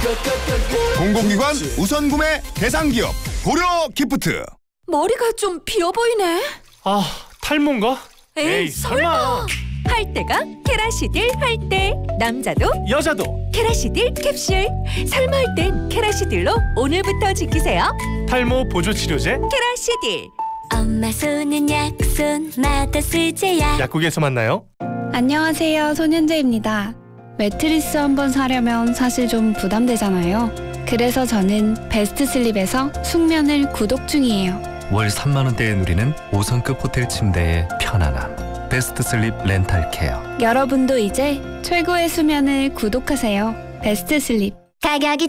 공공기관 우선 구매 대상 기업 고려 기프트. 머리가 좀 비어 보이네. 아, 탈모인가? 에이 설마. 할 때가 케라시딜 할 때. 남자도 여자도 케라시딜 캡슐. 설마 할 땐 케라시딜로 오늘부터 지키세요. 탈모 보조 치료제 케라시딜. 엄마 손은 약손마다 쓰제야. 약국에서 만나요. 안녕하세요, 손현재입니다. 매트리스 한번 사려면 사실 좀 부담되잖아요. 그래서 저는 베스트슬립에서 숙면을 구독 중이에요. 월 3만 원대에 누리는 5성급 호텔 침대의 편안함. 베스트슬립 렌탈케어. 여러분도 이제 최고의 수면을 구독하세요. 베스트슬립. 가격이